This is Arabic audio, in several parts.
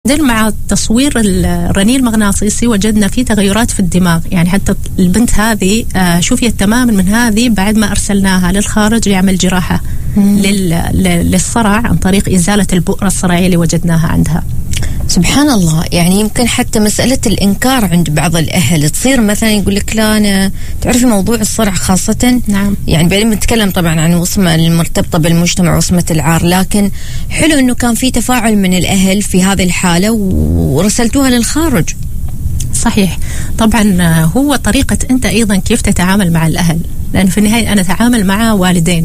مع تصوير الرنين المغناطيسي وجدنا فيه تغيرات في الدماغ. يعني حتى البنت هذه شوفيت تماما من هذه بعد ما أرسلناها للخارج ليعمل جراحة للصرع عن طريق إزالة البؤرة الصرعية اللي وجدناها عندها. سبحان الله. يعني يمكن حتى مسألة الإنكار عند بعض الأهل تصير مثلا يقول لك لا أنا تعرفي موضوع الصرع خاصة. نعم. يعني بعدين بنتكلم طبعا عن وصمة المرتبطة بالمجتمع وصمة العار، لكن حلو إنه كان في تفاعل من الأهل في هذه الحالة ورسلتوها للخارج. صحيح. طبعا هو طريقة أنت أيضا كيف تتعامل مع الأهل، لأن في النهاية أنا أتعامل مع والدين،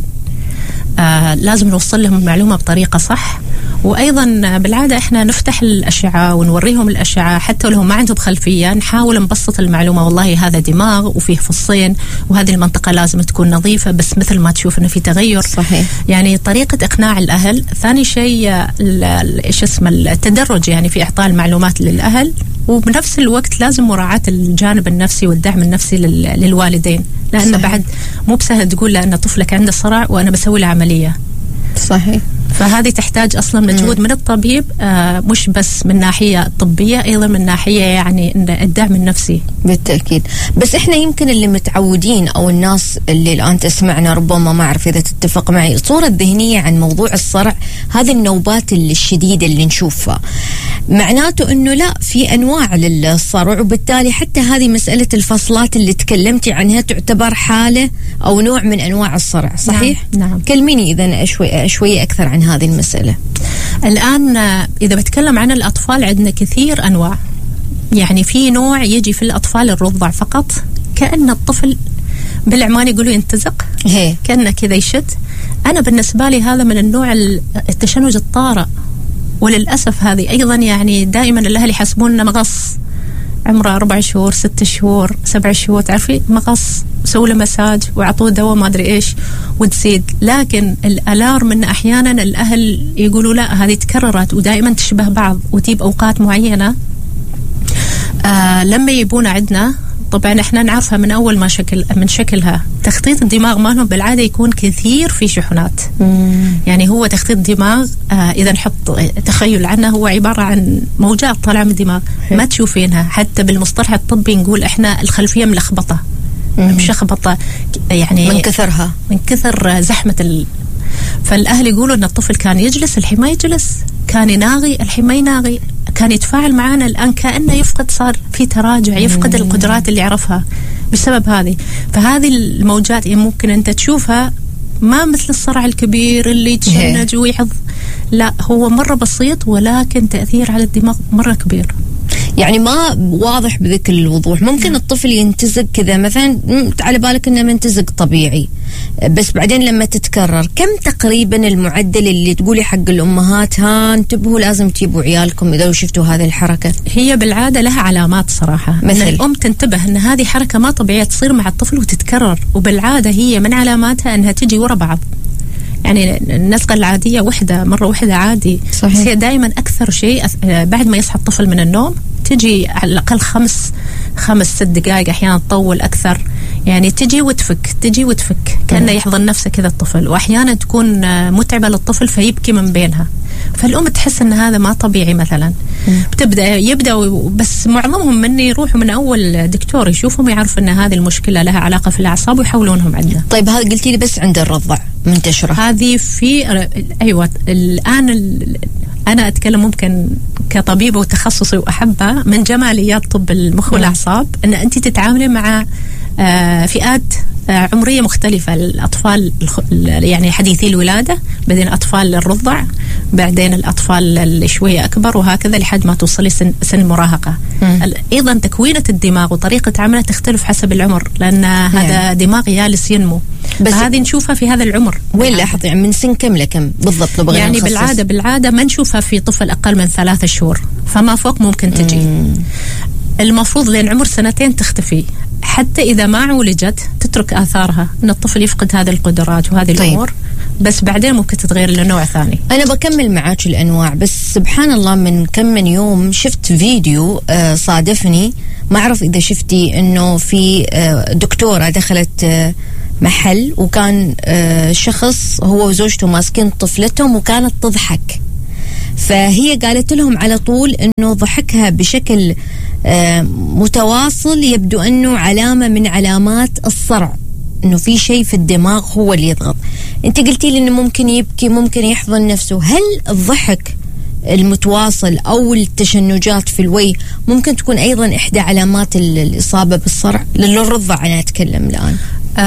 لازم نوصل لهم المعلومة بطريقة صح. وأيضا بالعادة إحنا نفتح الأشعة ونوريهم الأشعة حتى لو ما عندهم خلفية، نحاول نبسط المعلومة. والله هذا دماغ وفيه فصين وهذه المنطقة لازم تكون نظيفة، بس مثل ما تشوف إنه في تغير. صحيح. يعني طريقة إقناع الأهل. ثاني شيء إيش اسمه التدرج يعني في إعطاء المعلومات للأهل، وبنفس الوقت لازم مراعاة الجانب النفسي والدعم النفسي للوالدين، لأن صحيح. بعد مو بسهل تقول لأن طفلك عنده صرع وأنا بسوي له عملية. صحيح. فهذه تحتاج أصلا مجهود من الطبيب، مش بس من ناحية طبية، أيضا من ناحية يعني الدعم النفسي. بالتأكيد. بس إحنا يمكن اللي متعودين أو الناس اللي الآن تسمعنا ربما ما أعرف إذا تتفق معي، الصورة الذهنية عن موضوع الصرع هذه النوبات الشديدة اللي نشوفها، معناته إنه لا في أنواع للصرع، وبالتالي حتى هذه مسألة الفصلات اللي تكلمتي عنها تعتبر حالة أو نوع من أنواع الصرع. صحيح؟ نعم. كلميني إذا شوية أكثر عن هذه المسألة. الآن إذا بتكلم عن الأطفال عندنا كثير أنواع. يعني في نوع يجي في الأطفال الرضع فقط، كأن الطفل بالعمان يقولوا ينتزق، كأنه كذا يشد. أنا بالنسبة لي هذا من النوع التشنج الطارئ، وللأسف هذه أيضا يعني دائما الأهل يحسبوننا مغص، عمره 4 شهور 6 شهور 7 شهور تعرفي مغص، سووا له مساج وعطوه دواء ما أدري إيش وتزيد. لكن الألارم إن أحيانا الأهل يقولوا لا هذه تكررت ودائما تشبه بعض وتجيب أوقات معينة. لما يبون عندنا طبعا احنا نعرفها من اول ما من شكلها. تخطيط الدماغ مالهم بالعاده يكون كثير في شحنات. يعني هو تخطيط دماغ اذا نحط تخيل عنه هو عباره عن موجات طالعه من الدماغ ما تشوفينها. حتى بالمصطلح الطبي نقول احنا الخلفيه ملخبطه مشخبطه، يعني من كثر زحمه فالاهل يقولوا ان الطفل كان يجلس الحين ما يجلس، كان يناغي الحين ما يناغي، كان يتفاعل معنا الآن كأنه يفقد، صار في تراجع، يفقد القدرات اللي يعرفها بسبب هذه. فهذه الموجات ممكن أنت تشوفها ما مثل الصرع الكبير اللي يتشنج ويحظ، لا هو مرة بسيط ولكن تأثير على الدماغ مرة كبير. يعني ما واضح بذكر الوضوح. ممكن الطفل ينتزق كذا مثلا على بالك انه منتزق طبيعي، بس بعدين لما تتكرر كم تقريبا المعدل اللي تقولي حق الامهات ها انتبهوا لازم تجيبوا عيالكم اذا شفتوا هذه الحركه؟ هي بالعاده لها علامات صراحه، مثل ان الام تنتبه ان هذه حركه ما طبيعيه تصير مع الطفل وتتكرر، وبالعاده هي من علاماتها انها تجي ورا بعض. يعني النزقة العادية مرة واحدة عادي. صحيح. بس هي دائما أكثر شيء بعد ما يصحى الطفل من النوم تجي على الأقل 5-6 دقائق، أحيانا تطول أكثر. يعني تجي وتفك كأنه يحضن نفسه كذا الطفل، وأحيانا تكون متعبة للطفل فيبكي من بينها، فالأم تحس أن هذا ما طبيعي مثلا. يبدأ بس معظمهم من يروحوا من أول دكتور يشوفهم يعرف أن هذه المشكلة لها علاقة في الأعصاب ويحولونهم عندنا. طيب هذا قلتي لي بس عند الرضع منتشرة هذه في أيوة. الآن أنا أتكلم ممكن كطبيبة وتخصصي وأحبها من جماليات طب المخ والأعصاب أن أنت تتعاملي مع فئات عمرية مختلفة. الأطفال يعني حديثي الولادة، بعدين أطفال الرضع، بعدين الأطفال اللي شوية أكبر، وهكذا لحد ما توصلي سن المراهقة. أيضا تكوينة الدماغ وطريقة عمله تختلف حسب العمر، لأن هذا دماغ يالس ينمو، بس هذه نشوفها في هذا العمر. وين لاحظ يعني من سن كم لكم بالضبط؟ يعني بالعادة ما نشوفها في طفل أقل من 3 شهور فما فوق ممكن تجي. المفروض لين عمر 2 تختفي، حتى إذا ما عولجت تترك آثارها، أن الطفل يفقد هذه القدرات وهذه الأمور. بس بعدين ممكن تتغير لنوع ثاني. أنا بكمل معاك الأنواع، بس سبحان الله من كم من يوم شفت فيديو صادفني، ما أعرف إذا شفتي، إنه في دكتورة دخلت محل وكان شخص هو وزوجته ماسكين طفلتهم وكانت تضحك، فهي قالت لهم على طول أنه ضحكها بشكل متواصل يبدو أنه علامة من علامات الصرع، أنه في شيء في الدماغ هو اللي يضغط. أنت قلتي لي أنه ممكن يبكي، ممكن يحضن نفسه. هل الضحك المتواصل أو التشنجات في الوجه ممكن تكون أيضا إحدى علامات الإصابة بالصرع؟ للرضع أنا أتكلم الآن.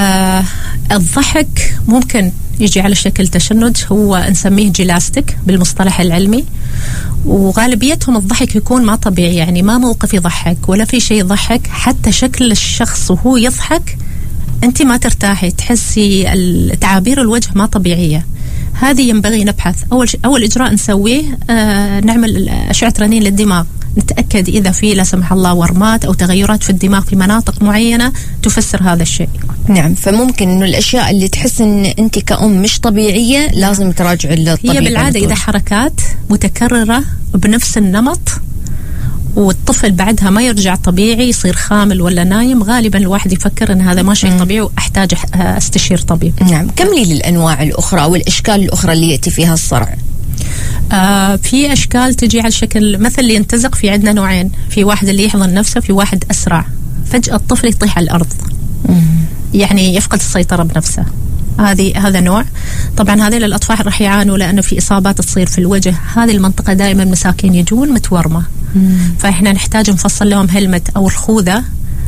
الضحك ممكن يجي على شكل تشنج، هو نسميه جيلاستيك بالمصطلح العلمي، وغالبيتهم الضحك يكون ما طبيعي، يعني ما موقف يضحك ولا في شيء يضحك، حتى شكل الشخص وهو يضحك أنت ما ترتاحي، تحسي تعابير الوجه ما طبيعية. هذه ينبغي نبحث. أول إجراء نسويه نعمل أشعة رنين للدماغ، نتأكد إذا في لا سمح الله ورمات أو تغيرات في الدماغ في مناطق معينة تفسر هذا الشيء. نعم، فممكن إنه الأشياء اللي تحس إن أنت كأم مش طبيعية لازم تراجع الطبيب. هي بالعادة إذا حركات متكررة بنفس النمط والطفل بعدها ما يرجع طبيعي، يصير خامل ولا نايم، غالبا الواحد يفكر ان هذا ما شيء طبيعي واحتاج استشير طبيب. نعم، كملي للانواع الاخرى او الاشكال الاخرى اللي ياتي فيها الصرع. في اشكال تجي على شكل مثل اللي ينتزق، في عندنا نوعين، في واحد اللي يحضن نفسه، في واحد اسرع، فجأة الطفل يطيح على الارض، يعني يفقد السيطرة بنفسه. هذا نوع. طبعا هذه الأطفال راح يعانوا لأنه في إصابات تصير في الوجه، هذه المنطقة دائما مساكين يجون متورمة، فإحنا نحتاج نفصل لهم هلمت أو الخوذة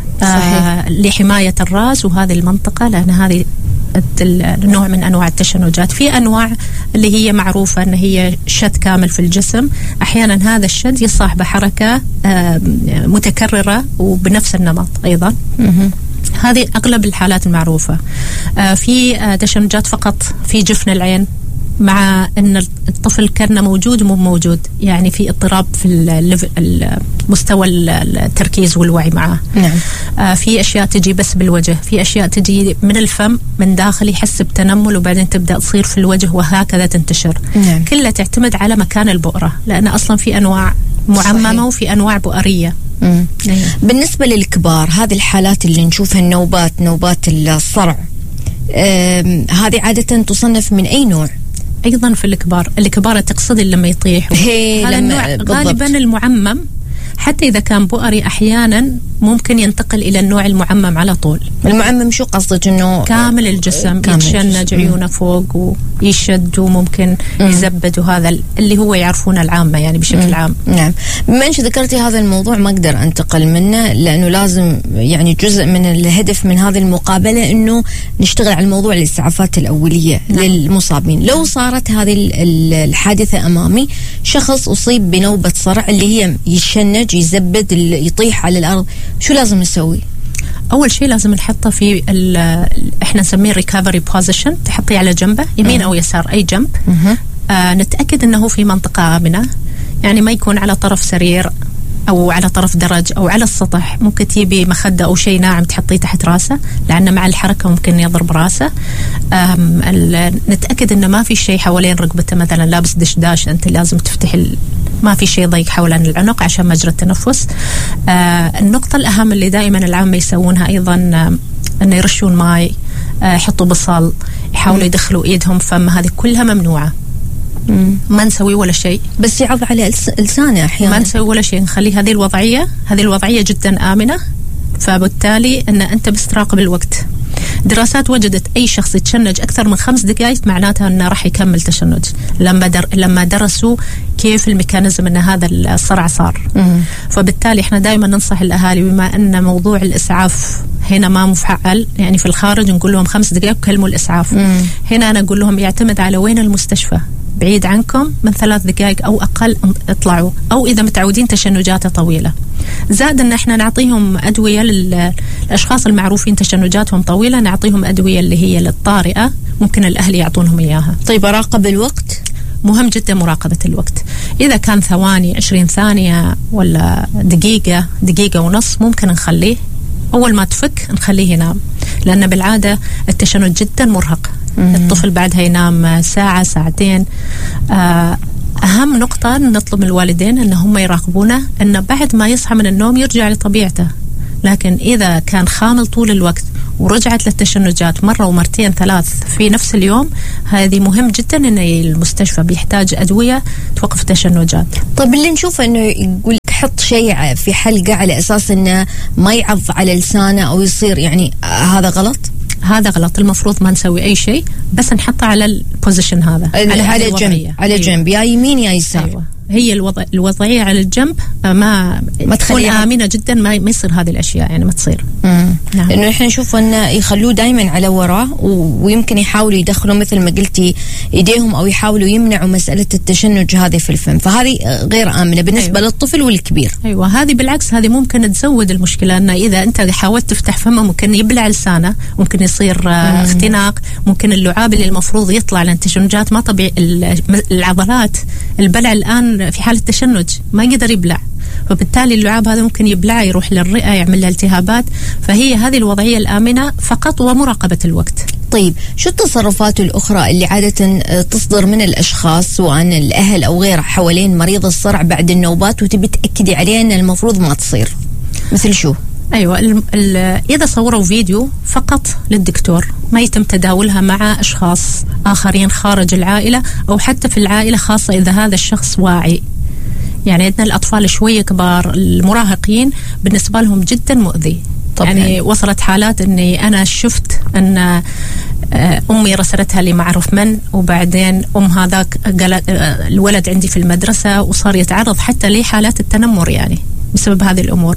لحماية الرأس وهذه المنطقة، لأن هذه النوع من أنواع التشنجات. في أنواع اللي هي معروفة أن هي شد كامل في الجسم، أحيانا هذا الشد يصاحب حركة متكررة وبنفس النمط أيضا. هذه أغلب الحالات المعروفة. في تشنجات فقط في جفن العين، مع أن الطفل كان موجود مو موجود، يعني في اضطراب في مستوى التركيز والوعي معه. نعم. في أشياء تجي بس بالوجه، في أشياء تجي من الفم من داخل، يحس بتنمل وبعدين تبدأ تصير في الوجه وهكذا تنتشر. نعم. كلها تعتمد على مكان البؤرة، لأن أصلا في أنواع معممة صحيح. وفي أنواع بؤرية. بالنسبة للكبار، هذه الحالات اللي نشوفها نوبات الصرع، هذه عادة تصنف من أي نوع؟ أيضا في الكبار تقصدي لما يطيح هذا النوع غالبا المعمم، حتى إذا كان بؤري أحيانا ممكن ينتقل إلى النوع المعمم على طول. المعمم شو قصدك؟ إنه كامل الجسم، يتشنج، عيونه فوق ويشد وممكن يزبد، وهذا اللي هو يعرفونه العامة يعني بشكل عام. نعم. بما أنك ذكرتي هذا الموضوع ما أقدر أنتقل منه، لأنه لازم يعني جزء من الهدف من هذه المقابلة إنه نشتغل على الموضوع الإسعافات الأولية. نعم. للمصابين. لو صارت هذه الحادثة أمامي، شخص أصيب بنوبة صرع اللي هي يتشنج، يزبد، يطيح على الأرض، شو لازم نسوي؟ أول شيء لازم نحطه في إحنا نسميه ريكفري بوزيشن، تحطيه على جنبه يمين أو يسار أي جنب. نتأكد أنه في منطقة آمنة، يعني ما يكون على طرف سرير أو على طرف درج أو على السطح. ممكن تجيبي مخدة أو شيء ناعم تحطيه تحت راسه، لأن مع الحركة ممكن يضرب راسه. نتأكد أنه ما في شيء حوالين رقبته، مثلا لابس دشداش، أنت لازم تفتح ما في شيء ضيق حوالين العنق عشان مجرى التنفس. النقطة الأهم اللي دائما العامة يسوونها أيضا أنه يرشون ماء، يحطوا بصل، يحاولوا يدخلوا إيدهم فم، هذه كلها ممنوعة. ما نسوي ولا شيء، بس يعض على لسانه أحيانا. ما نسوي ولا شيء، نخلي هذه الوضعية جدا آمنة، فبالتالي أن أنت بس تراقب الوقت. دراسات وجدت أي شخص يتشنج أكثر من 5 دقائق معناتها أنه راح يكمل تشنج، لما درسوا كيف الميكانيزم أن هذا الصرع صار. فبالتالي إحنا دائما ننصح الأهالي، بما أن موضوع الإسعاف هنا ما مفعل، يعني في الخارج نقول لهم 5 دقائق كلموا الإسعاف. هنا أنا أقول لهم يعتمد على وين المستشفى، بعيد عنكم من 3 دقائق أو أقل اطلعوا، أو إذا متعودين تشنجاته طويلة. زاد أن احنا نعطيهم أدوية للأشخاص المعروفين تشنجاتهم طويلة، نعطيهم أدوية اللي هي للطارئة، ممكن الأهل يعطونهم إياها. طيب، أراقب الوقت؟ مهم جدا مراقبة الوقت. إذا كان ثواني، 20 ثانية ولا دقيقة ونص، ممكن نخليه أول ما تفك نخليه ينام، لأن بالعادة التشنج جدا مرهق. الطفل بعدها ينام ساعة ساعتين. أهم نقطة نطلب من الوالدين أن هم يراقبونه، أن بعد ما يصحى من النوم يرجع لطبيعته. لكن إذا كان خامل طول الوقت ورجعت للتشنجات مرة ومرتين ثلاث في نفس اليوم، هذه مهم جدا ان المستشفى بيحتاج ادوية توقف التشنجات. طيب اللي نشوفه انه يقول حط شيء في حلقه على اساس انه ما يعض على لسانه او يصير، يعني هذا غلط؟ هذا غلط، المفروض ما نسوي اي شيء، بس نحطه على البوزيشن هذا، على جنب، على جنب، يا يمين يا يسار. أيوة. هي الوضعية على الجنب ما تكون آمنة جدا، ما يصير هذه الأشياء، يعني ما تصير. نعم. لأنه إحنا نشوف أنه يخلوه دائما على وراه، ويمكن يحاولوا يدخلوا مثل ما قلتي إيديهم أو يحاولوا يمنعوا مسألة التشنج هذه في الفم، فهذه غير آمنة بالنسبة للطفل والكبير. أيوة، هذه بالعكس، هذه ممكن تزود المشكلة، أنه إذا أنت حاولت تفتح فمه ممكن يبلع لسانه، ممكن يصير اختناق، ممكن اللعاب اللي المفروض يطلع لأن التشنجات ما طبيعي، العضلات البلع الآن في حالة تشنج ما يقدر يبلع، فبالتالي اللعاب هذا ممكن يبلع، يروح للرئة، يعمل له التهابات. فهي هذه الوضعية الآمنة فقط، ومراقبة الوقت. طيب شو التصرفات الأخرى اللي عادة تصدر من الأشخاص سواء الأهل أو غيره حوالين مريض الصرع بعد النوبات وتبي تأكدي عليه أن المفروض ما تصير؟ مثل شو؟ أيوة، إذا صوروا فيديو فقط للدكتور، ما يتم تداولها مع أشخاص آخرين خارج العائلة أو حتى في العائلة، خاصة إذا هذا الشخص واعي. يعني عندنا الأطفال شوية كبار، المراهقين بالنسبة لهم جدا مؤذي. يعني وصلت حالات أني أنا شفت أن أمي رسلتها لي معروف من، وبعدين هذاك قالت الولد عندي في المدرسة، وصار يتعرض حتى لحالات التنمر يعني بسبب هذه الأمور.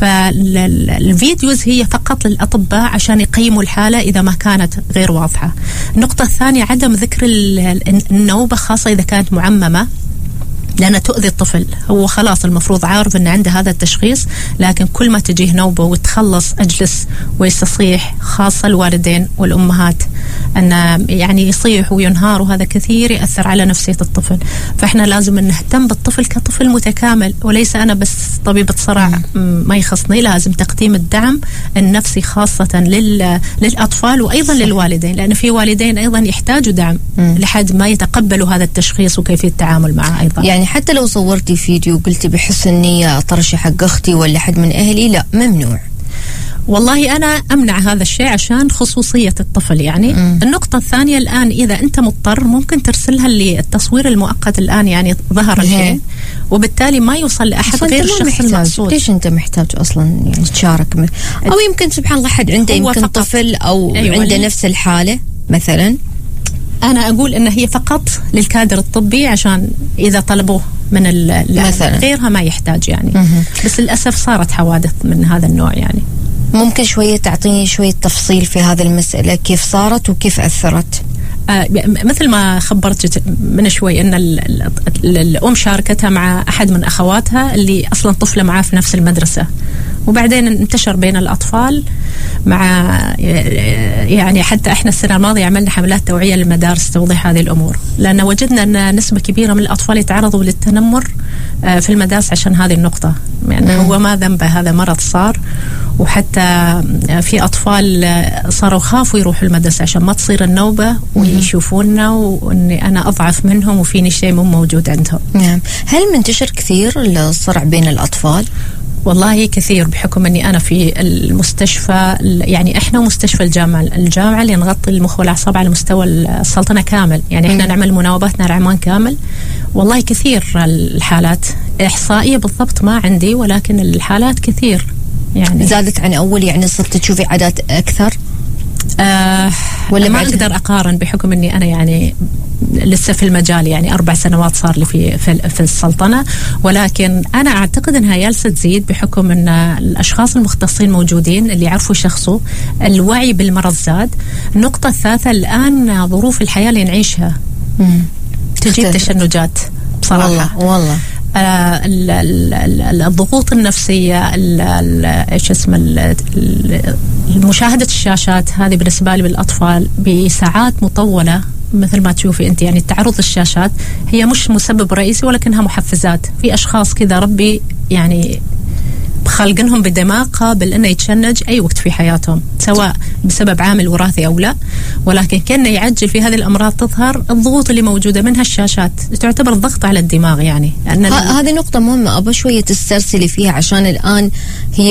فالفيديوز هي فقط للأطباء عشان يقيموا الحالة إذا ما كانت غير واضحة. النقطة الثانية عدم ذكر النوبة، خاصة إذا كانت معممة، لأنها تؤذي الطفل. هو خلاص المفروض عارف أن عنده هذا التشخيص، لكن كل ما تجيه نوبة وتخلص أجلس ويستصيح، خاصة الوالدين والأمهات، أن يعني يصيح وينهار، وهذا كثير يأثر على نفسية الطفل. فإحنا لازم نهتم بالطفل كطفل متكامل، وليس أنا بس طبيبة صرع ما يخصني، لازم تقديم الدعم النفسي خاصة للأطفال وأيضا للوالدين، لأن في والدين أيضا يحتاجوا دعم لحد ما يتقبلوا هذا التشخيص وكيفية التعامل معه أيضا. يعني حتى لو صورتي فيديو قلتي بحسن نية أطرشي حق أختي ولا حد من أهلي، لا ممنوع. والله أنا أمنع هذا الشيء عشان خصوصية الطفل يعني. النقطة الثانية الآن إذا أنت مضطر ممكن ترسلها للتصوير المؤقت الآن، يعني ظهر الحين، وبالتالي ما يوصل لأحد غير الشخص المقصود. ليش أنت محتاج أصلا يعني تشارك؟ أو يمكن سبحان الله حد عنده يمكن طفل أو عنده نفس الحالة مثلا. أنا أقول إن هي فقط للكادر الطبي، عشان إذا طلبوه من غيرها ما يحتاج يعني. بس للأسف صارت حوادث من هذا النوع يعني. ممكن شوية تعطيني شوية تفصيل في هذه المسألة، كيف صارت وكيف أثرت؟ مثل ما خبرت من شوي أن الأم شاركتها مع أحد من أخواتها اللي أصلا طفلة معاه في نفس المدرسة، وبعدين انتشر بين الأطفال مع يعني حتى احنا السنة الماضية عملنا حملات توعية للمدارس توضيح هذه الأمور، لأن وجدنا أن نسبة كبيرة من الأطفال يتعرضوا للتنمر في المدارس عشان هذه النقطة، يعني هو ما ذنبه، هذا مرض صار. وحتى في أطفال صاروا خافوا يروحوا المدرسة عشان ما تصير النوبة ويشوفوننا وأني أنا أضعف منهم وفيني شيء مو موجود عندهم. نعم. هل منتشر كثير الصرع بين الأطفال؟ والله كثير، بحكم أني أنا في المستشفى، يعني إحنا مستشفى الجامعة اللي نغطي المخ والأعصاب على مستوى السلطنة كامل، يعني إحنا نعمل مناوباتنا العمان كامل. والله كثير الحالات، إحصائية بالضبط ما عندي، ولكن الحالات كثير يعني. زادت عن أول يعني صرت تشوفي عادات أكثر؟ ولا ما أقدر أقارن بحكم أني أنا يعني لسه في المجال، يعني 4 سنوات صار لي في السلطنة، ولكن أنا أعتقد أنها جالسة تزيد بحكم أن الأشخاص المختصين موجودين اللي يعرفوا شخصه، الوعي بالمرض زاد. النقطة الثالثة الآن ظروف الحياة اللي نعيشها تجيب تشنجات بصراحة. والله الضغوط النفسية، ايش اسمه، مشاهدة الشاشات، هذه بالنسبة لي بالأطفال بساعات مطولة مثل ما تشوفي أنت، يعني تعرض الشاشات هي مش مسبب رئيسي ولكنها محفزات. في أشخاص كذا ربي يعني خلقنهم بدماغ قابل أنه يتشنج أي وقت في حياتهم، سواء بسبب عامل وراثي أو لا، ولكن كأنه يعجل في هذه الأمراض تظهر. الضغوط اللي موجودة منها الشاشات تعتبر ضغط على الدماغ يعني. هذه نقطة مهمة أبغى شوية تسترسلي فيها، عشان الآن هي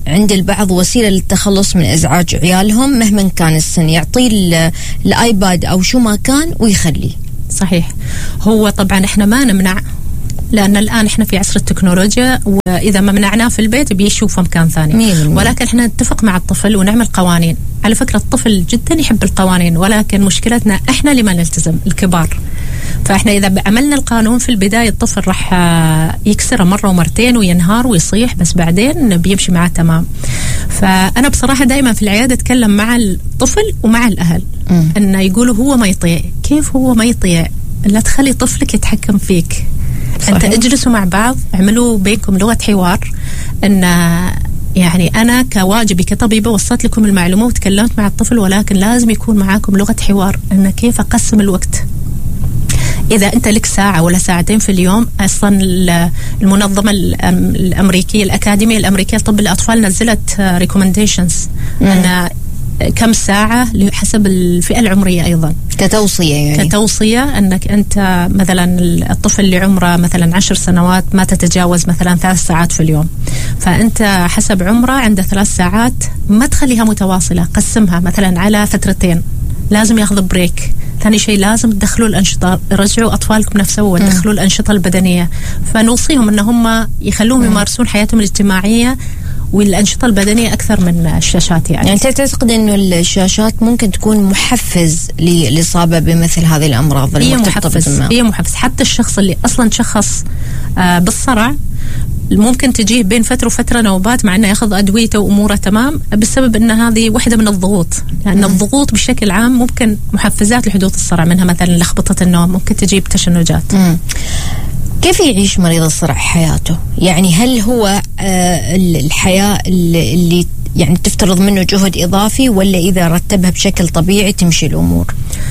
عند البعض وسيلة للتخلص من إزعاج عيالهم مهما كان السن، يعطيه الآيباد أو شو ما كان ويخليه. صحيح. هو طبعا احنا ما نمنع، لأن الآن احنا في عصر التكنولوجيا، وإذا ما منعناه في البيت بيشوفه مكان ثاني. ولكن احنا نتفق مع الطفل ونعمل قوانين. على فكرة الطفل جدا يحب القوانين، ولكن مشكلتنا احنا اللي ما نلتزم، الكبار. فاحنا إذا عملنا القانون في البداية الطفل راح يكسره مرة ومرتين وينهار ويصيح، بس بعدين بيمشي معاه تمام. فأنا بصراحة دائما في العيادة أتكلم مع الطفل ومع الأهل إنه يقولوا هو ما يطيع. كيف هو ما يطيع؟ لا تخلي طفلك يتحكم فيك. صحيح. أنت اجلسوا مع بعض، اعملوا بينكم لغة حوار، إن يعني أنا كواجبي كطبيبة وصلت لكم المعلومة وتكلمت مع الطفل، ولكن لازم يكون معاكم لغة حوار إن كيف أقسم الوقت. إذا أنت لك ساعة ولا ساعتين في اليوم، أصلا المنظمة الأمريكية الأكاديمية الأمريكية لطب الأطفال نزلت ريكومنديشنز أن كم ساعة حسب الفئة العمرية أيضا كتوصية، يعني كتوصية أنك أنت مثلا الطفل اللي عمره مثلا 10 سنوات ما تتجاوز مثلا 3 ساعات في اليوم. فأنت حسب عمره عنده 3 ساعات، ما تخليها متواصلة، قسمها مثلا على فترتين، لازم ياخذ بريك. ثاني شيء لازم تدخلوا الأنشطة، رجعوا أطفالكم نفسهم وتدخلوا الأنشطة البدنية. فنوصيهم أن هم يخلوهم يمارسون حياتهم الاجتماعية والأنشطة البدنية أكثر من الشاشات. يعني أنت تعتقد أنه الشاشات ممكن تكون محفز للإصابة بمثل هذه الأمراض المرتبطة؟ هي محفز. حتى الشخص اللي أصلا شخص بالصرع ممكن تجيه بين فترة وفترة نوبات، مع أنه يأخذ أدويته وأموره تمام، بسبب أن هذه واحدة من الضغوط. لأن الضغوط بشكل عام ممكن محفزات لحدوث الصرع، منها مثلا لخبطة النوم، ممكن تجيب تشنجات. كيف يعيش مريض الصرع حياته؟ يعني هل هو الحياة اللي يعني تفترض منه جهد إضافي، ولا إذا رتبها بشكل طبيعي تمشي الأمور؟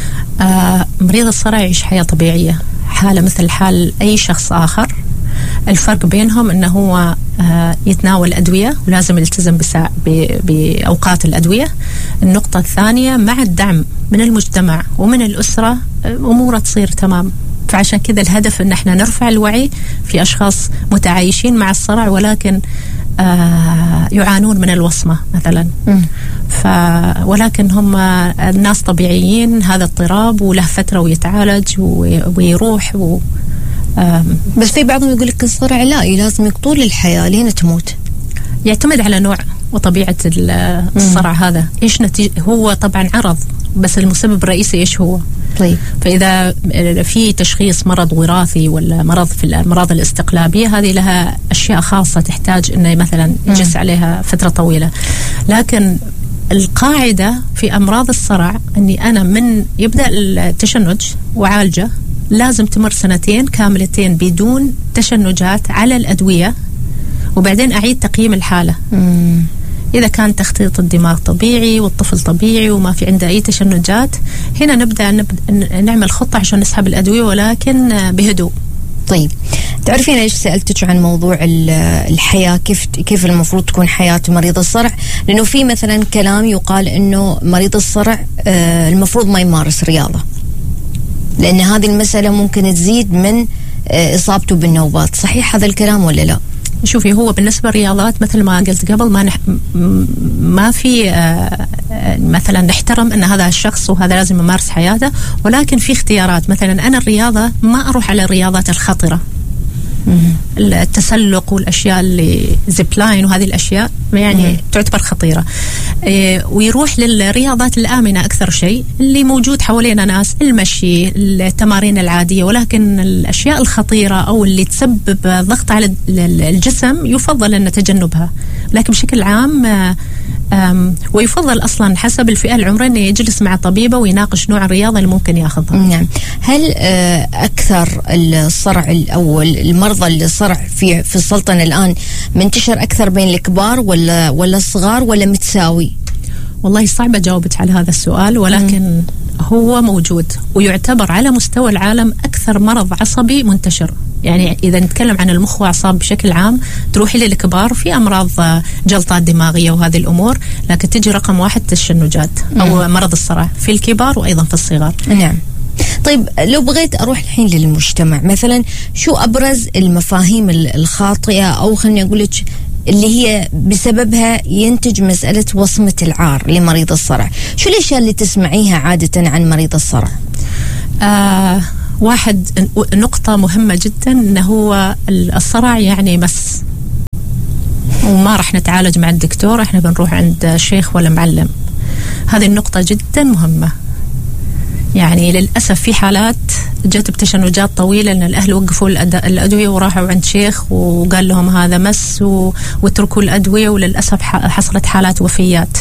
مريض الصرع يعيش حياة طبيعية، حالة مثل حال أي شخص آخر. الفرق بينهم أنه هو يتناول أدوية ولازم يلتزم بأوقات الأدوية. النقطة الثانية مع الدعم من المجتمع ومن الأسرة أموره تصير تمام. فعشان كذا الهدف أن احنا نرفع الوعي في أشخاص متعايشين مع الصرع ولكن يعانون من الوصمة مثلا. ولكن هم الناس طبيعيين، هذا اضطراب وله فترة ويتعالج ويروح بس في بعضهم يقول لك الصرع لازم طول الحياة لين تموت. يعتمد على نوع وطبيعة الصرع هذا. إيش هو طبعا عرض، بس المسبب الرئيسي إيش هو؟ طيب. فإذا في تشخيص مرض وراثي ولا مرض في الأمراض الاستقلابية، هذه لها أشياء خاصة تحتاج إنه مثلا يجلس عليها فترة طويلة. لكن القاعدة في أمراض الصرع أني أنا من يبدأ التشنج وعالجه لازم تمر 2 كاملتين بدون تشنجات على الأدوية، وبعدين أعيد تقييم الحالة. إذا كان تخطيط الدماغ طبيعي والطفل طبيعي وما في عنده أي تشنجات، هنا نبدأ نعمل خطة عشان نسحب الأدوية، ولكن بهدوء. طيب، تعرفين ليش سألتك عن موضوع الحياة، كيف المفروض تكون حياة مريض الصرع؟ لأنه في مثلا كلام يقال إنه مريض الصرع المفروض ما يمارس رياضة، لأن هذه المسألة ممكن تزيد من إصابته بالنوبات. صحيح هذا الكلام ولا لا؟ شوفي، هو بالنسبة للرياضات مثل ما قلت قبل ما في مثلا نحترم أن هذا الشخص وهذا لازم يمارس حياته، ولكن في اختيارات. مثلا أنا الرياضة ما أروح على الرياضات الخطرة، التسلق والأشياء اللي زيبلاين وهذه الأشياء يعني تعتبر خطيرة. ويروح للرياضات الآمنة أكثر شيء اللي موجود حوالينا ناس، المشي، التمارين العادية. ولكن الأشياء الخطيرة أو اللي تسبب ضغط على الجسم يفضل أن نتجنبها. لكن بشكل عام ويفضل أصلا حسب الفئة العمرية أنه يجلس مع طبيبه ويناقش نوع الرياضة اللي ممكن ياخذها. نعم. هل أكثر الصرع أو المرضى اللي الصرع في السلطنة الآن منتشر أكثر بين الكبار ولا الصغار ولا متساوي؟ والله صعب أجاوبك على هذا السؤال، ولكن هو موجود ويعتبر على مستوى العالم أكثر مرض عصبي منتشر. يعني إذا نتكلم عن المخ وأعصاب بشكل عام تروحي للكبار في أمراض جلطات دماغية وهذه الأمور، لكن تجي رقم 1 التشنجات أو مرض الصرع في الكبار وأيضا في الصغار. نعم. طيب، لو بغيت أروح الحين للمجتمع مثلا، شو أبرز المفاهيم الخاطئة، أو خليني أقول لك اللي هي بسببها ينتج مسألة وصمة العار لمريض الصرع. شو الأشياء اللي تسمعيها عادة عن مريض الصرع؟ واحد نقطة مهمة جدا إنه هو الصرع يعني مس، وما راح نتعالج مع الدكتور، احنا بنروح عند شيخ ولا معلم. هذه النقطة جدا مهمة. يعني للأسف في حالات جت بتشنجات طويلة لأن الأهل وقفوا الأدوية وراحوا عند شيخ وقال لهم هذا مس وتركوا الأدوية، وللأسف حصلت حالات وفيات.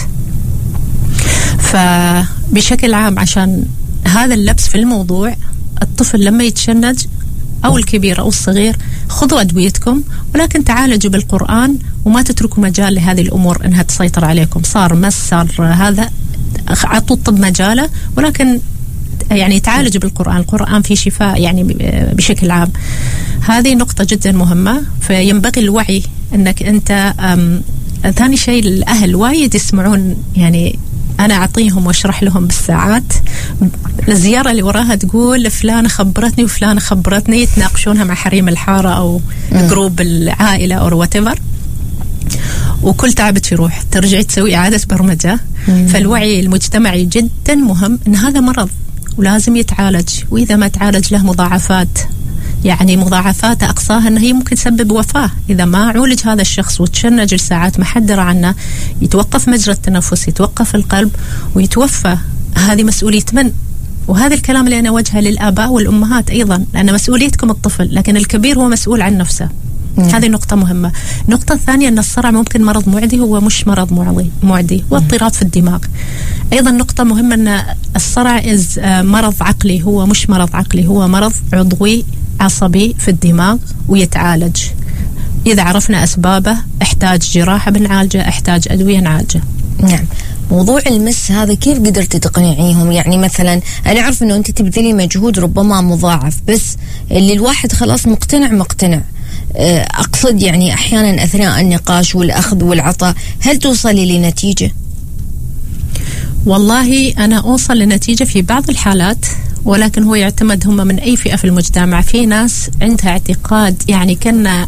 فبشكل عام عشان هذا اللبس في الموضوع، الطفل لما يتشنج أو الكبير أو الصغير خذوا أدويتكم، ولكن تعالجوا بالقرآن وما تتركوا مجال لهذه الأمور إنها تسيطر عليكم. صار مس، صار هذا، عطوا الطب مجاله، ولكن يعني تعالجوا بالقرآن. القرآن فيه شفاء يعني بشكل عام. هذه نقطة جدا مهمة. فينبغي الوعي أنك أنت ثاني شيء الأهل وايد يسمعون، يعني أنا أعطيهم وأشرح لهم بالساعات. الزيارة اللي وراها تقول فلانة خبرتني وفلانة خبرتني، يتناقشونها مع حريم الحارة أو جروب العائلة أو whatever، وكل تعبت يروح، ترجعي تسوي إعادة برمجة. فالوعي المجتمعي جدا مهم إن هذا مرض ولازم يتعالج، وإذا ما تعالج له مضاعفات، يعني مضاعفات أقصاها أنه هي ممكن تسبب وفاة إذا ما عولج هذا الشخص وتشنج لساعات ما حد درى عنه. يتوقف مجرى التنفس، يتوقف القلب ويتوفى. هذه مسؤولية من؟ وهذا الكلام اللي أنا وجهه للآباء والأمهات أيضا، لأن مسؤوليتكم الطفل، لكن الكبير هو مسؤول عن نفسه. هذه نقطة مهمة. النقطة الثانية أن الصرع ممكن مرض معدي، هو مش مرض معدي، واضطراب في الدماغ. أيضا نقطة مهمة أن الصرع مرض عقلي، هو مش مرض عقلي، هو مرض عضوي عصبي في الدماغ ويتعالج. إذا عرفنا أسبابه احتاج جراحة بنعالجه، احتاج أدوية نعالجه. نعم. موضوع المس هذا كيف قدرت تقنعيهم؟ يعني مثلا أنا أعرف أنه أنت تبذلي مجهود ربما مضاعف، بس اللي الواحد خلاص مقتنع. أقصد يعني أحيانا أثناء النقاش والأخذ والعطاء هل توصلي لنتيجة؟ والله أنا أوصل لنتيجة في بعض الحالات، ولكن هو يعتمد هم من أي فئة في المجتمع. في ناس عندها اعتقاد يعني كنا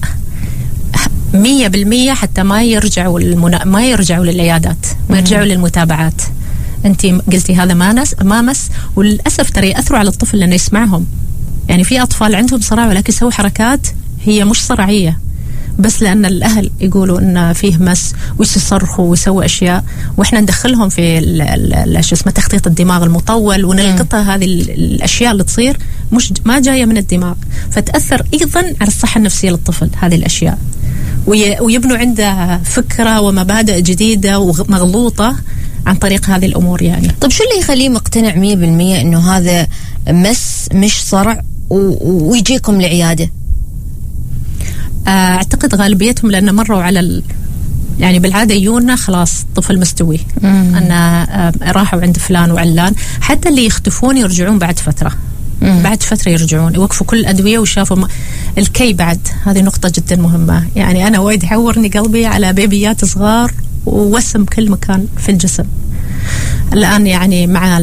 100% حتى ما يرجعوا للعيادات، ما يرجعوا للمتابعات. أنت قلتي هذا ما مس، وللأسف ترى يأثروا على الطفل لأنه يسمعهم. يعني في أطفال عندهم صرع ولكن يسوي حركات هي مش صرعية، بس لأن الأهل يقولوا إن فيه مس ويصرخوا ويسووا أشياء، وإحنا ندخلهم في شو اسمه تخطيط الدماغ المطول ونلقطها. هذه الأشياء اللي تصير ما جاية من الدماغ، فتأثر أيضا على الصحة النفسية للطفل هذه الأشياء، ويبنوا عنده فكرة ومبادئ جديدة ومغلوطة عن طريق هذه الأمور. يعني طب شو اللي يخليه مقتنع 100% إنه هذا مس مش صرع ويجيكم العيادة؟ أعتقد غالبيتهم لأن مروا على يعني بالعادة يجونا خلاص طفل مستوي، أن راحوا عند فلان وعلان. حتى اللي يختفون يرجعون بعد فترة، بعد فترة يرجعون، يوقفوا كل الأدوية وشافوا الكي بعد. هذه نقطة جدا مهمة. يعني أنا وايد يحورني قلبي على بيبيات صغار ووسم كل مكان في الجسم. الآن يعني مع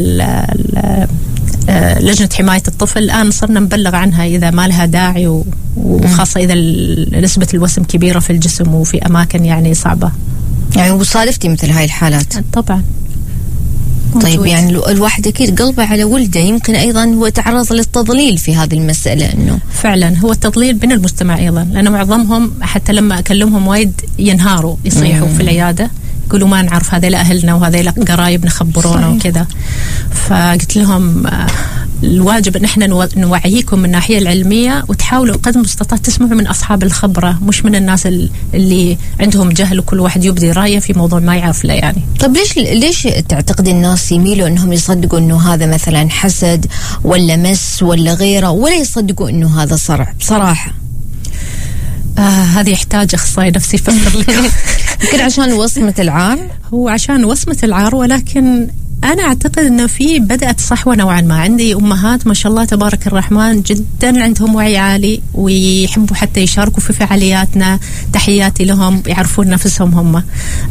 لجنة حماية الطفل الآن صرنا نبلغ عنها إذا ما لها داعي، وخاصة إذا نسبة الوسم كبيرة في الجسم وفي أماكن يعني صعبة. يعني وصادفتي مثل هاي الحالات؟ طبعا. طيب يعني الواحد أكيد قلبه على ولده، يمكن أيضا هو تعرض للتضليل في هذه المسألة. إنه فعلا هو التضليل بين المجتمع أيضا، لأن معظمهم حتى لما أكلمهم وايد ينهاروا يصيحوا في العيادة، يقولوا ما نعرف هذا أهلنا وهذا قرايبنا خبرونا وكذا. فقلت لهم الواجب ان احنا نوعيكم من الناحيه العلميه، وتحاولوا قدر المستطاع تسمعوا من اصحاب الخبره، مش من الناس اللي عندهم جهل وكل واحد يبدي رايه في موضوع ما يعرف له. يعني طب ليش تعتقد الناس يميلوا انهم يصدقوا انه هذا مثلا حسد ولا مس ولا غيره، ولا يصدقوا انه هذا صرع بصراحه؟ هذا يحتاج اخصائي نفسي يفسر لك. يمكن عشان وصمه العار. هو عشان وصمه العار، ولكن أنا أعتقد أنه في بدأت صحوة نوعا ما. عندي أمهات ما شاء الله تبارك الرحمن جدا عندهم وعي عالي ويحبوا حتى يشاركوا في فعالياتنا. تحياتي لهم، يعرفون نفسهم هم.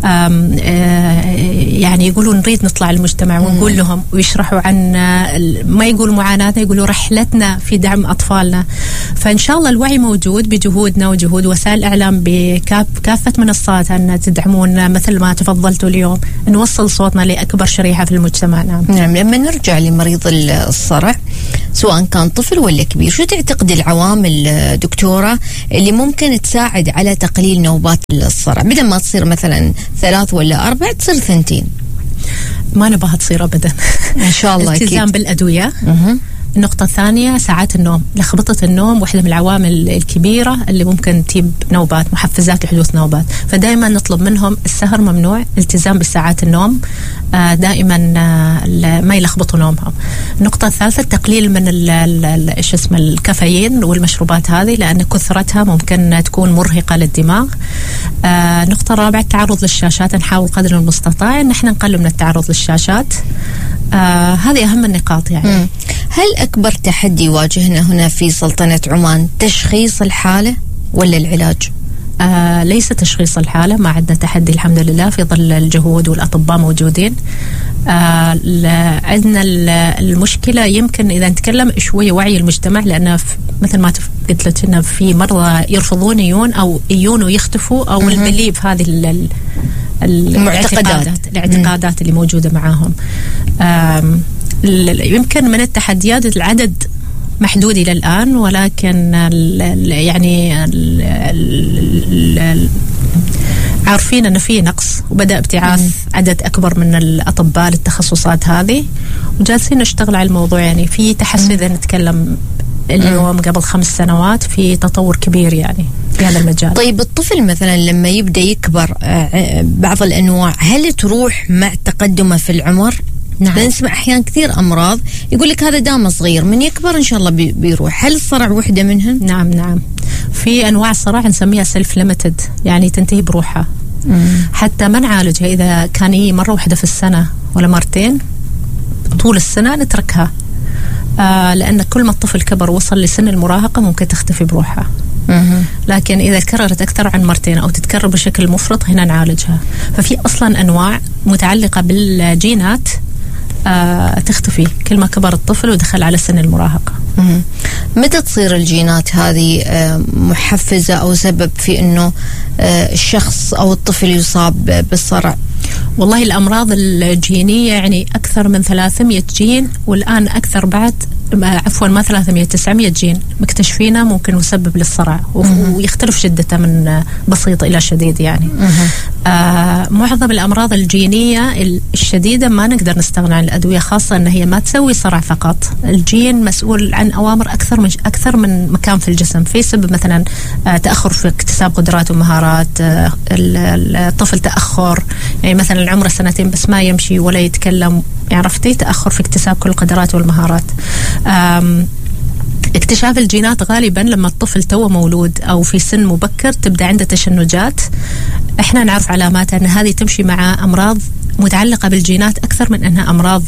يعني يقولون نريد نطلع المجتمع ونقول لهم ويشرحوا عن، ما يقولوا معاناتنا، يقولوا رحلتنا في دعم أطفالنا. فإن شاء الله الوعي موجود بجهودنا وجهود وسائل الإعلام بكافة منصات أن تدعمونا مثل ما تفضلتوا اليوم، نوصل صوتنا لأكبر شريحة في المجتمع. نعم. لما نرجع لمريض الصرع سواء كان طفل ولا كبير، شو تعتقد العوامل دكتورة اللي ممكن تساعد على تقليل نوبات الصرع، بدل ما تصير مثلا 3 ولا 4 تصير 2؟ ما نبغاها تصير أبدا إن شاء الله. التزام بالأدوية. النقطة الثانية ساعات النوم، لخبطة النوم واحدة من العوامل الكبيرة اللي ممكن تجيب نوبات، محفزات لحدوث نوبات. فدائما نطلب منهم السهر ممنوع، التزام بساعات النوم، دائما ما يلخبطوا نومهم. النقطة الثالثة التقليل من ايش اسمه الكافيين والمشروبات هذه، لأن كثرتها ممكن تكون مرهقة للدماغ. النقطة الرابعة التعرض للشاشات، نحاول قدر المستطاع ان احنا نقلل من التعرض للشاشات. هذه أهم النقاط يعني. هل أكبر تحدي يواجهنا هنا في سلطنة عمان تشخيص الحالة ولا العلاج؟ ليس تشخيص الحالة، ما عندنا تحدي الحمد لله في ظل الجهود والأطباء موجودين. عندنا المشكلة يمكن إذا نتكلم شوية وعي المجتمع، لأن مثل ما قلت لك إنه في مرضى يرفضون يجون ويختفوا أو البليف هذه الاعتقادات اللي موجودة معاهم. يمكن من التحديات العدد محدود إلى الآن، ولكن يعني عارفين أن في نقص، وبدأ ابتعاث عدد أكبر من الأطباء للتخصصات هذه، وجالسين نشتغل على الموضوع. يعني في تحسن إذا نتكلم اليوم قبل 5 سنوات في تطور كبير يعني في هذا المجال. طيب الطفل مثلا لما يبدأ يكبر، بعض الأنواع هل تروح مع تقدمه في العمر؟ نعم. نسمع أحيان كثير أمراض يقول لك هذا دام صغير من يكبر إن شاء الله بيروح. هل الصرع وحدة منهم؟ نعم. في أنواع صرع نسميها سيلف ليميتد، يعني تنتهي بروحها. حتى ما نعالجها إذا كان هي مرة واحدة في السنة ولا مرتين طول السنة نتركها. لأن كل ما الطفل كبر وصل لسن المراهقة ممكن تختفي بروحها. لكن إذا تكررت أكثر عن مرتين أو تتكرر بشكل مفرط هنا نعالجها. ففي أصلا أنواع متعلقة بالجينات تختفي كل ما كبر الطفل ودخل على سن المراهقة. متى تصير الجينات هذه محفزة أو سبب في أنه الشخص أو الطفل يصاب بالصرع؟ والله الأمراض الجينية يعني أكثر من 300 جين، والآن أكثر بعد، عفوا ما 300 900 جين مكتشفينه ممكن يسبب للصرع، ويختلف جدته من بسيط إلى شديد يعني. معظم الأمراض الجينية الشديدة ما نقدر نستغنى عن الأدوية، خاصة أن هي ما تسوي صرع فقط. الجين مسؤول عن أوامر أكثر من مكان في الجسم، في سبب مثلا تأخر في اكتساب قدرات ومهارات الطفل، تأخر يعني مثلا عمره 2 بس ما يمشي ولا يتكلم، عرفتي، تأخر في اكتساب كل القدرات والمهارات. اكتشاف الجينات غالبا لما الطفل توه مولود أو في سن مبكر تبدأ عنده تشنجات. احنا نعرف علاماتها أن هذه تمشي مع أمراض متعلقة بالجينات أكثر من أنها أمراض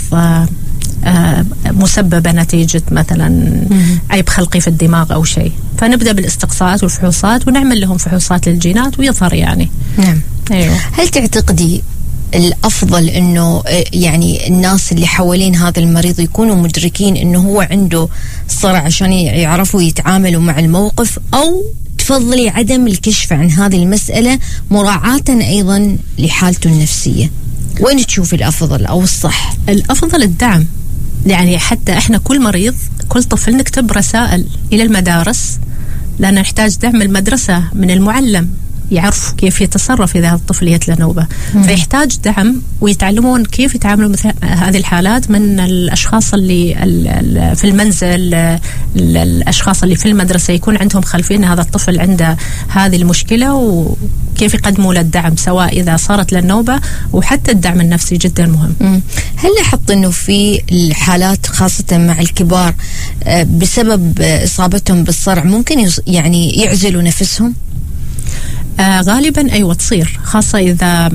مسببة نتيجة مثلا عيب خلقي في الدماغ أو شيء. فنبدأ بالاستقصاءات والفحوصات ونعمل لهم فحوصات للجينات ويظهر يعني. نعم. أيوة. هل تعتقدي الأفضل أنه يعني الناس اللي حوالين هذا المريض يكونوا مدركين أنه هو عنده صرع عشان يعرفوا يتعاملوا مع الموقف، أو تفضلي عدم الكشف عن هذه المسألة مراعاة أيضا لحالته النفسية؟ وين تشوف الأفضل أو الصح؟ الأفضل الدعم. يعني حتى إحنا كل مريض كل طفل نكتب رسائل إلى المدارس، لأن نحتاج دعم المدرسة من المعلم يعرف كيف يتصرف إذا الطفل جت له نوبة. فيحتاج دعم ويتعلمون كيف يتعاملوا مثل هذه الحالات من الأشخاص اللي في المنزل، الأشخاص اللي في المدرسة يكون عندهم خلفية أن هذا الطفل عنده هذه المشكلة وكيف يقدموا له الدعم سواء إذا صارت له النوبة، وحتى الدعم النفسي جدا مهم. هل لاحظت أنه في الحالات خاصة مع الكبار بسبب إصابتهم بالصرع ممكن يعني يعزلوا نفسهم؟ غالبا أيوة تصير، خاصة إذا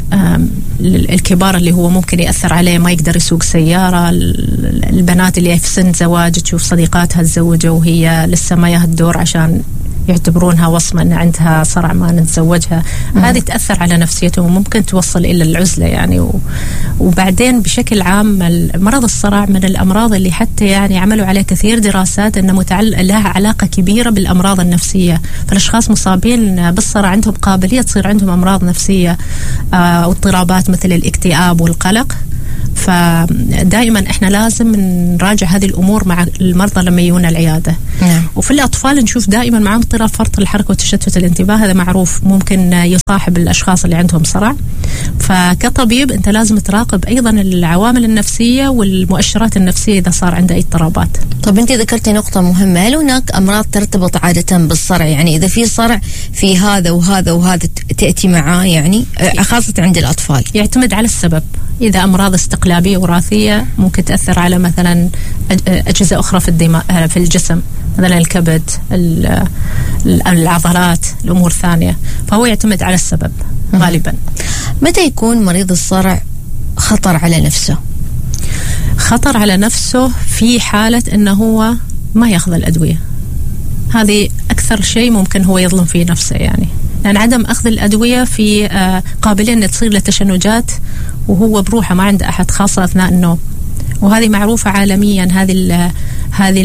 الكبار اللي هو ممكن يأثر عليه، ما يقدر يسوق سيارة. البنات اللي في سن زواج تشوف صديقاتها تزوجوا وهي لسه ما ياها الدور عشان يعتبرونها وصمة أن عندها صرع ما نتزوجها. هذه تأثر على نفسيتهم وممكن توصل إلى العزلة يعني. وبعدين بشكل عام مرض الصرع من الأمراض اللي حتى يعني عملوا عليه كثير دراسات أنه لها علاقة كبيرة بالأمراض النفسية. فالأشخاص مصابين بالصرع عندهم قابلية تصير عندهم أمراض نفسية أو اضطرابات مثل الاكتئاب والقلق. فدائما احنا لازم نراجع هذه الامور مع المرضى لما يجونا العياده. وفي الاطفال نشوف دائما معهم اضطراب فرط الحركه وتشتت الانتباه، هذا معروف ممكن يصاحب الاشخاص اللي عندهم صرع. فكطبيب انت لازم تراقب ايضا العوامل النفسيه والمؤشرات النفسيه اذا صار عنده اي اضطرابات. طب انت ذكرتي نقطه مهمه، هل هناك امراض ترتبط عاده بالصرع؟ يعني اذا في صرع في هذا وهذا وهذا تاتي معاه يعني خاصه عند الاطفال؟ يعتمد على السبب. إذا أمراض استقلابية وراثية ممكن تأثر على مثلا أجهزة أخرى في الدماغ في الجسم، مثلا الكبد، العضلات، الأمور ثانية. فهو يعتمد على السبب غالبا. متى يكون مريض الصرع خطر على نفسه؟ خطر على نفسه في حالة أنه هو ما يأخذ الأدوية. هذه أكثر شيء ممكن هو يظلم فيه نفسه يعني، لأن عدم أخذ الأدوية في قابلية أن تصير له تشنجات وهو بروحه ما عنده أحد، خاصة أثناء النوم. وهذه معروفة عالميا. هذه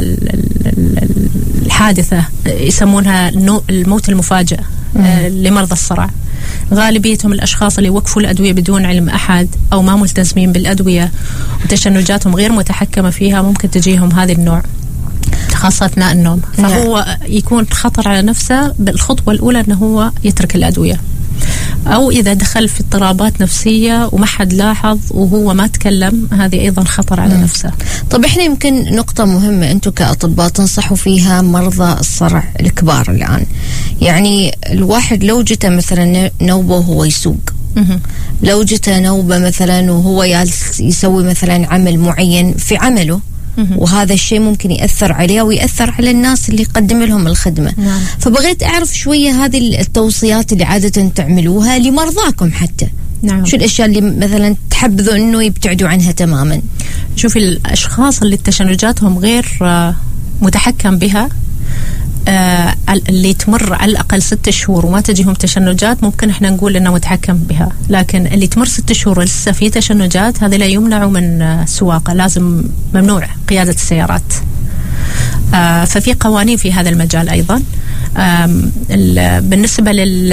الحادثة يسمونها الموت المفاجئ لمرضى الصرع. غالبيتهم الأشخاص اللي وقفوا الأدوية بدون علم أحد أو ما ملتزمين بالأدوية وتشنجاتهم غير متحكمة فيها ممكن تجيهم هذه النوع، خاصة أثناء النوم. فهو يكون خطر على نفسه بالخطوة الأولى أنه هو يترك الأدوية، أو إذا دخل في اضطرابات نفسية وما حد لاحظ وهو ما تكلم، هذه أيضا خطر على نفسه. طب إحنا يمكن نقطة مهمة أنتم كأطباء تنصحوا فيها مرضى الصرع الكبار الآن، يعني الواحد لو جته مثلا نوبة وهو يسوق، لو جته نوبة مثلا وهو يسوي مثلا عمل معين في عمله، وهذا الشيء ممكن يأثر عليه ويأثر على الناس اللي يقدم لهم الخدمة. فبغيت أعرف شوية هذه التوصيات اللي عادة تعملوها لمرضاكم حتى. شو الأشياء اللي مثلا تحبذوا أنه يبتعدوا عنها تماما؟ شوفي الأشخاص اللي تشنجاتهم غير متحكم بها، اللي تمر على الأقل 6 شهور وما تجيهم تشنجات، ممكن احنا نقول انه متحكم بها. لكن اللي تمر 6 شهور لسه في تشنجات، هذا لا يمنعوا من السواقة، لازم ممنوع قيادة السيارات. ففي قوانين في هذا المجال أيضا. بالنسبة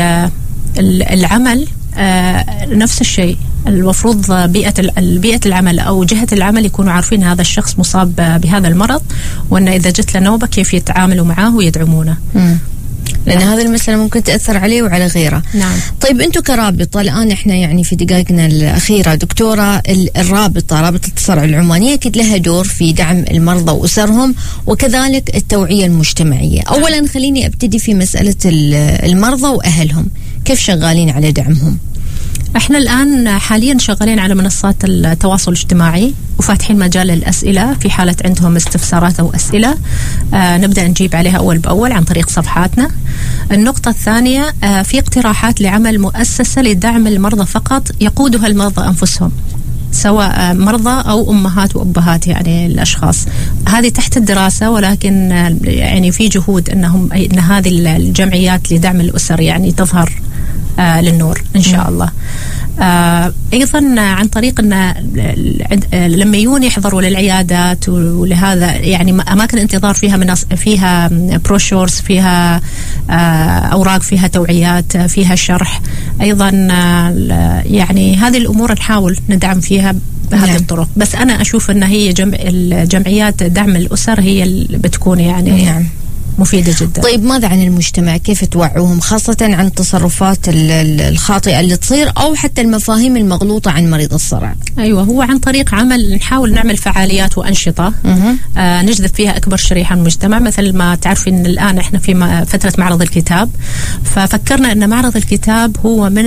للعمل نفس الشيء، المفروض بيئة العمل أو جهة العمل يكونوا عارفين هذا الشخص مصاب بهذا المرض، وأن إذا جت له نوبة كيف يتعاملوا معاه ويدعمونه. لأن هذه المسألة ممكن تأثر عليه وعلى غيره. نعم. طيب أنتم كرابطة الآن، إحنا يعني في دقائقنا الأخيرة دكتورة، رابطة الصرع العمانية أكيد لها دور في دعم المرضى وأسرهم وكذلك التوعية المجتمعية. أولا خليني أبتدي في مسألة المرضى وأهلهم، كيف شغالين على دعمهم؟ احنا الآن حاليا شغالين على منصات التواصل الاجتماعي وفاتحين مجال الأسئلة في حالة عندهم استفسارات أو أسئلة. نبدأ نجيب عليها أول بأول عن طريق صفحاتنا. النقطة الثانية، في اقتراحات لعمل مؤسسة لدعم المرضى فقط يقودها المرضى أنفسهم، سواء مرضى أو أمهات وأبهات يعني الأشخاص. هذه تحت الدراسة، ولكن يعني في جهود إن هذه الجمعيات لدعم الأسر يعني تظهر للنور إن شاء الله. أيضا عن طريق أن لما يجون يحضروا للعيادات ولهذا يعني أماكن انتظار فيها بروشورز، فيها أوراق، فيها توعيات، فيها شرح. أيضا يعني هذه الأمور نحاول ندعم فيها بهذه الطرق. بس أنا أشوف أن هي الجمعيات دعم الأسر هي اللي بتكون يعني مفيدة جدا. طيب ماذا عن المجتمع؟ كيف توعوهم خاصة عن التصرفات الخاطئة اللي تصير أو حتى المفاهيم المغلوطة عن مريض الصرع؟ أيوة، هو عن طريق عمل نحاول نعمل فعاليات وأنشطة نجذب فيها أكبر شريحة من المجتمع. مثل ما تعرفين الآن إحنا في فترة معرض الكتاب، ففكرنا أن معرض الكتاب هو من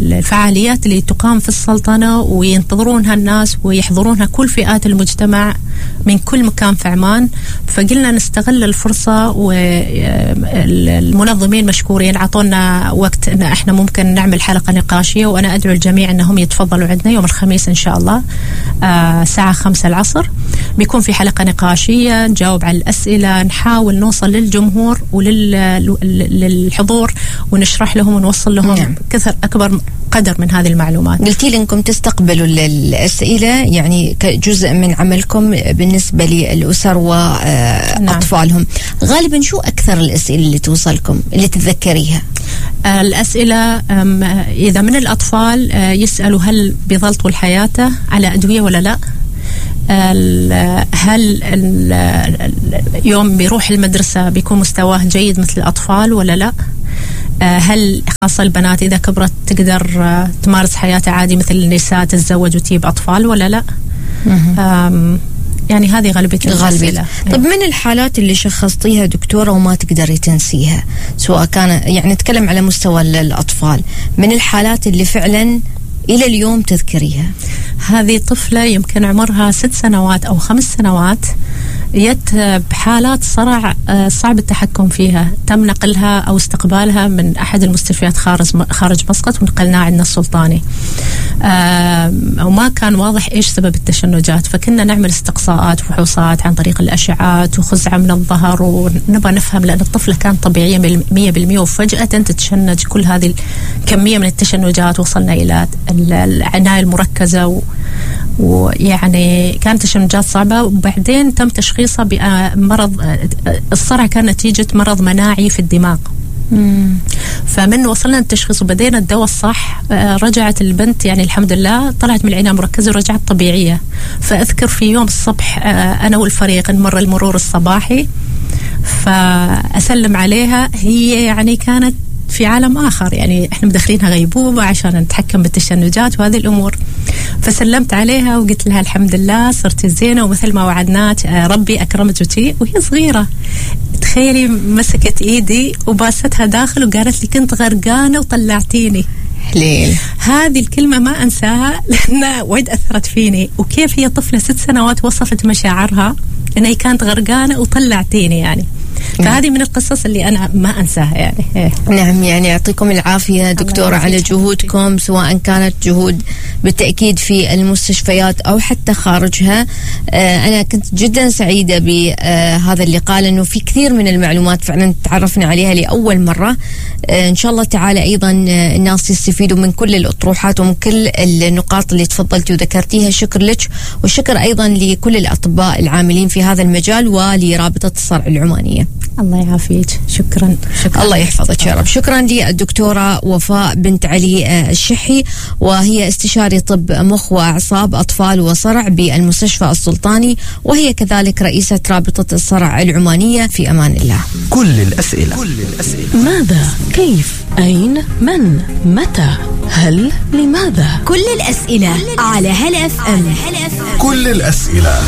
الفعاليات اللي تقام في السلطنة وينتظرونها الناس ويحضرونها كل فئات المجتمع من كل مكان في عمان. فقلنا نستغل الفرصة، والمنظمين مشكورين عطونا وقت ان احنا ممكن نعمل حلقة نقاشية، وانا ادعو الجميع انهم يتفضلوا عندنا يوم الخميس ان شاء الله الساعة 5 العصر. بيكون في حلقة نقاشية نجاوب على الأسئلة، نحاول نوصل للجمهور وللحضور ونشرح لهم ونوصل لهم أكبر قدر من هذه المعلومات. قلتي لي انكم تستقبلوا الأسئلة يعني كجزء من عملكم بالنسبة للأسر وأطفالهم. غالبا شو أكثر الأسئلة اللي توصلكم اللي تتذكريها؟ الأسئلة إذا من الأطفال يسألوا هل بيظل طول حياته على أدوية ولا لا، هل يوم بيروح المدرسة بيكون مستواه جيد مثل الأطفال ولا لا، هل خاصة البنات إذا كبرت تقدر تمارس حياتها عادي مثل النساء، تتزوج وتجيب أطفال ولا لا. يعني هذه غالبية الأسئلة. طب من الحالات اللي شخصتيها دكتورة وما تقدري تنسيها، سواء كان يعني نتكلم على مستوى الأطفال، من الحالات اللي فعلا إلى اليوم تذكريها؟ هذه طفلة يمكن عمرها 6 سنوات أو 5 سنوات، جت بحالات صرع صعب التحكم فيها، تم نقلها أو استقبالها من أحد المستشفيات خارج مسقط ونقلناها عندنا السلطاني، وما كان واضح إيش سبب التشنجات. فكنا نعمل استقصاءات وفحوصات عن طريق الأشعات وخزعة من الظهر، ونبغى نفهم لأن الطفلة كانت طبيعية 100%، وفجأة تتشنج كل هذه الكمية من التشنجات. وصلنا إلى العناية المركزة ويعني كانت تشنجات صعبة. وبعدين تم تشخيصها بمرض الصرع، كان نتيجة مرض مناعي في الدماغ. فمن وصلنا التشخيص وبدينا الدواء الصح، رجعت البنت يعني الحمد لله طلعت من العناية المركزة ورجعت طبيعية. فأذكر في يوم الصبح أنا والفريق نمر المرور الصباحي، فأسلم عليها، هي يعني كانت في عالم آخر، يعني إحنا مدخلينها غيبوبة عشان نتحكم بالتشنجات وهذه الأمور. فسلمت عليها وقلت لها الحمد لله صرت زينة ومثل ما وعدناك ربي أكرمتك. وهي صغيرة، تخيلي مسكت إيدي وباستها داخل وقالت لي كنت غرقانة وطلعتيني. حليل. هذه الكلمة ما أنساها لأنها وايد أثرت فيني، وكيف هي طفلة 6 سنوات وصفت مشاعرها أنها كانت غرقانة وطلعتيني يعني. فهذه من القصص اللي أنا ما أنساها يعني. نعم، يعني يعطيكم العافية دكتورة على جهودكم، سواء كانت جهود بالتأكيد في المستشفيات أو حتى خارجها. أنا كنت جدا سعيدة بهذا اللقاء، لأنه في كثير من المعلومات فعلا تعرفنا عليها لأول مرة. إن شاء الله تعالى أيضا الناس يستفيدوا من كل الأطروحات ومن كل النقاط اللي تفضلتي وذكرتيها. شكر لك، وشكر أيضا لكل الأطباء العاملين في هذا المجال ولرابطة الصرع العمانية. الله يعافيك. شكرا. الله يحفظك يا رب. شكرا للدكتورة وفاء بنت علي الشحي، وهي استشاري طب مخ وأعصاب أطفال وصرع بالمستشفى السلطاني، وهي كذلك رئيسة رابطة الصرع العمانية. في أمان الله. كل الأسئلة. ماذا؟ كيف؟ أين؟ من؟ متى؟ هل؟ لماذا؟ كل الأسئلة على هلا FM. كل الأسئلة.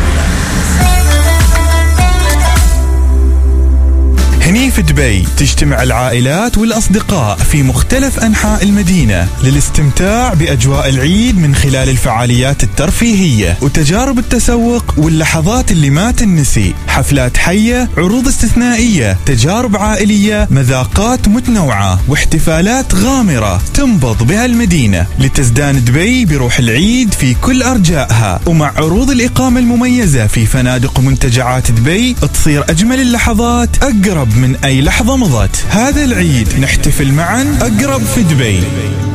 هني في دبي تجتمع العائلات والأصدقاء في مختلف أنحاء المدينة للاستمتاع بأجواء العيد من خلال الفعاليات الترفيهية وتجارب التسوق واللحظات اللي ما تنسي. حفلات حية، عروض استثنائية، تجارب عائلية، مذاقات متنوعة واحتفالات غامرة تنبض بها المدينة لتزدان دبي بروح العيد في كل أرجائها. ومع عروض الإقامة المميزة في فنادق ومنتجعات دبي تصير أجمل اللحظات أقرب من أي لحظة مضت. هذا العيد نحتفل معا أقرب في دبي.